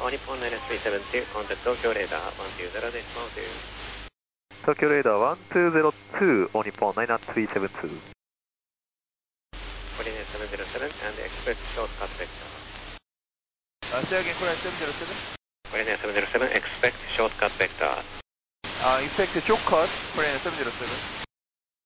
All Nippon 9372, contact Tokyo Radar 120.2. Tokyo Radar 1202, All Nippon 9372. Coordinate 707 and expect shortcut vector. Say again, coordinate 707? Coordinate 707, expect shortcut vector. Expect shortcut, coordinate 707.